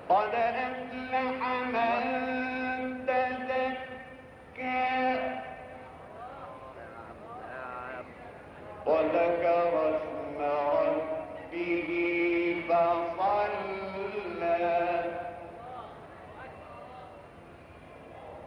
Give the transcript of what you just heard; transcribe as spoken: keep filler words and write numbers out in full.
قد أفلح من تزكى وذكر اسم ربه فصلى